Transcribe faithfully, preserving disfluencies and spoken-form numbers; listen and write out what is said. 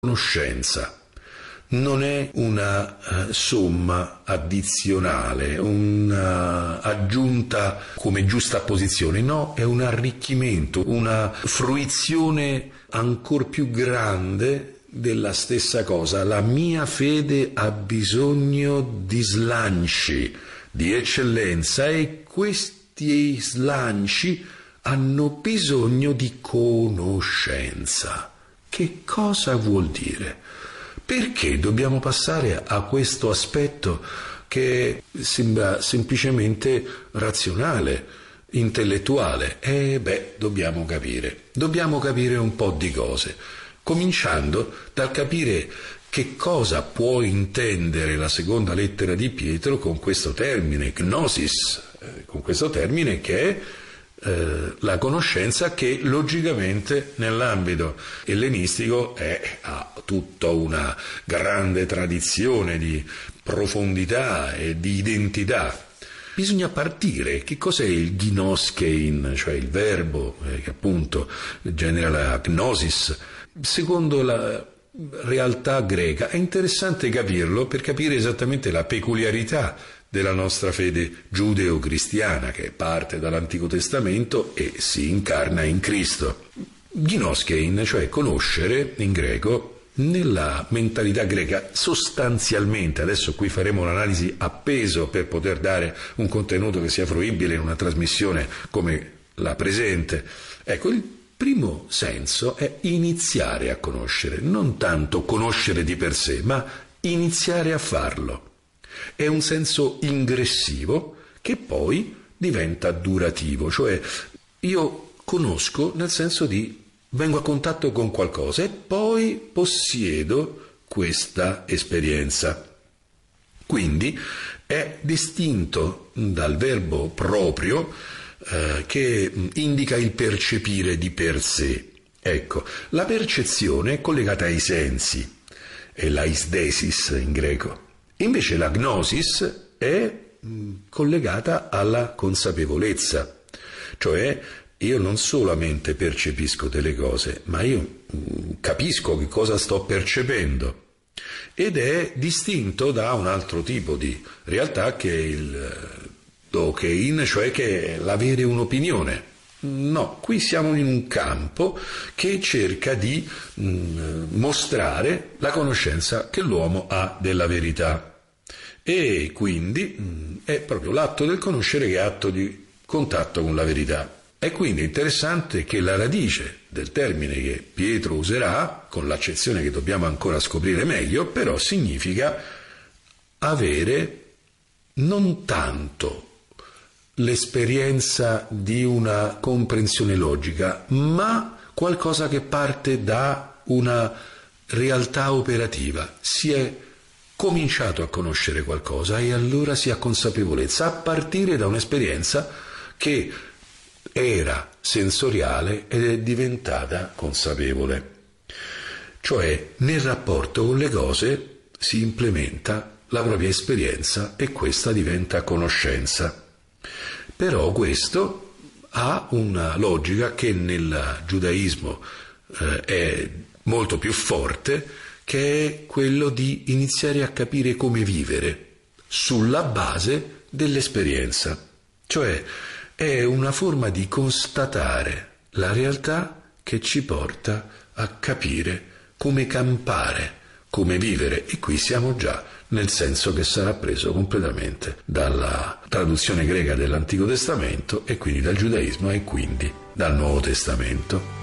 conoscenza non è una uh, somma addizionale, un'aggiunta come giusta posizione, no, è un arricchimento, una fruizione ancor più grande della stessa cosa. La mia fede ha bisogno di slanci, di eccellenza, e questi slanci hanno bisogno di conoscenza. Che cosa vuol dire? Perché dobbiamo passare a questo aspetto che sembra semplicemente razionale, intellettuale? E beh, dobbiamo capire. Dobbiamo capire un po' di cose, cominciando dal capire che cosa può intendere la seconda lettera di Pietro con questo termine, gnosis, eh, con questo termine che è Eh, la conoscenza, che logicamente nell'ambito ellenistico è, ha tutta una grande tradizione di profondità e di identità. Bisogna partire. Che cos'è il gnoskein, cioè il verbo eh, che appunto genera la gnosis? Secondo la realtà greca è interessante capirlo per capire esattamente la peculiarità della nostra fede giudeo-cristiana, che parte dall'Antico Testamento e si incarna in Cristo. Gnoskein, cioè conoscere in greco, nella mentalità greca sostanzialmente, adesso qui faremo un'analisi a peso per poter dare un contenuto che sia fruibile in una trasmissione come la presente. Ecco, il primo senso è iniziare a conoscere, non tanto conoscere di per sé, ma iniziare a farlo. È un senso ingressivo che poi diventa durativo, cioè io conosco nel senso di vengo a contatto con qualcosa e poi possiedo questa esperienza. Quindi è distinto dal verbo proprio eh, che indica il percepire di per sé. Ecco, la percezione è collegata ai sensi, è la eisdesis in greco. Invece la gnosis è collegata alla consapevolezza, cioè io non solamente percepisco delle cose, ma io capisco che cosa sto percependo, ed è distinto da un altro tipo di realtà che è il dokein, cioè che è l'avere un'opinione. No, qui siamo in un campo che cerca di mh, mostrare la conoscenza che l'uomo ha della verità. E quindi mh, è proprio l'atto del conoscere che è atto di contatto con la verità. È quindi interessante che la radice del termine che Pietro userà, con l'accezione che dobbiamo ancora scoprire meglio, però significa avere non tanto l'esperienza di una comprensione logica, ma qualcosa che parte da una realtà operativa. Si è cominciato a conoscere qualcosa e allora si ha consapevolezza a partire da un'esperienza che era sensoriale ed è diventata consapevole. Cioè nel rapporto con le cose si implementa la propria esperienza e questa diventa conoscenza. Però questo ha una logica che nel giudaismo eh, è molto più forte, che è quello di iniziare a capire come vivere sulla base dell'esperienza. Cioè è una forma di constatare la realtà che ci porta a capire come campare, come vivere, e qui siamo già nel senso che sarà preso completamente dalla traduzione greca dell'Antico Testamento e quindi dal giudaismo e quindi dal Nuovo Testamento.